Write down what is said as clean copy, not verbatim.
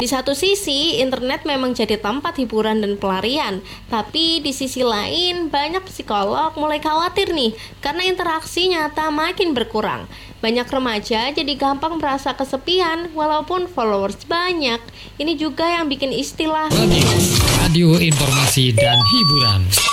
Di satu sisi, internet memang jadi tempat hiburan dan pelarian. Tapi di sisi lain, banyak psikolog mulai khawatir nih, karena interaksi nyata makin berkurang. Banyak remaja jadi gampang merasa kesepian, walaupun followers banyak. Ini juga yang bikin istilah Radio informasi dan hiburan.